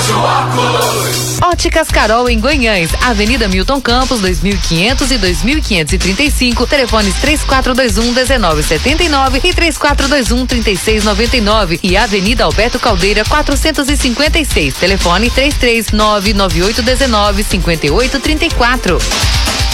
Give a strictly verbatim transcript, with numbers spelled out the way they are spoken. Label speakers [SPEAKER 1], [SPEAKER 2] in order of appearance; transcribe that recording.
[SPEAKER 1] Óticas Carol em Guanhães, Avenida Milton Campos, dois mil e quinhentos e dois mil quinhentos e trinta e cinco, telefones três quatro dois um, um nove sete nove e três quatro dois um, três seis nove nove e Avenida Alberto Caldeira, quatrocentos e cinquenta e seis, telefone três três nove nove oito um nove cinco oito três quatro.